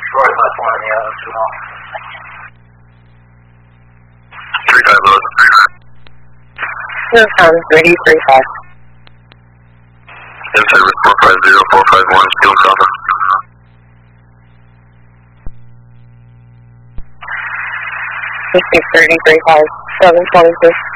Roy, last one, yeah, that's all. 35 load. Ready, 35. Inside with 450451, still cover. Mystic 30, 35, 726.